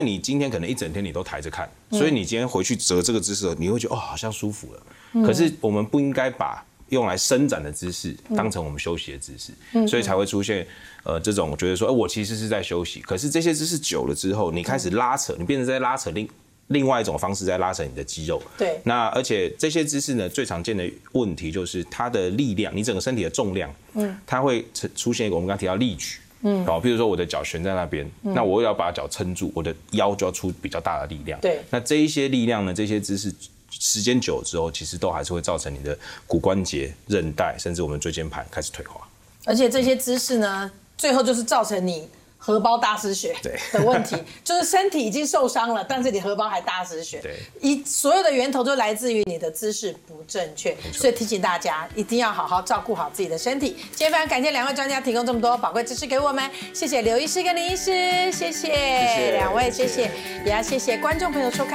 你今天可能一整天你都抬着看，所以你今天回去折这个姿势，你会觉得哦好像舒服了。可是我们不应该把用来伸展的姿势当成我们休息的姿势，所以才会出现这种觉得说，我其实是在休息。可是这些姿势久了之后，你开始拉扯，你变成在拉扯另外一种方式在拉扯你的肌肉。 对。 那而且这些姿势呢，最常见的问题就是它的力量，你整个身体的重量，它会出现一个我们刚刚提到力矩。好，比如说我的脚悬在那边，那我要把脚撑住，我的腰就要出比较大的力量。 对， 那这一些力量呢，这些姿势时间久了之后，其实都还是会造成你的骨关节、韧带，甚至我们椎间盘开始退化。 而且这些姿势呢，最后就是造成你荷包大失血的问题，就是身体已经受伤了，但是你荷包还大失血。对，所有的源头都来自于你的姿势不正确，所以提醒大家一定要好好照顾好自己的身体。今天非常感谢两位专家提供这么多宝贵知识给我们，谢谢刘医师跟林医师，谢谢两位，谢谢，也要谢谢观众朋友收看。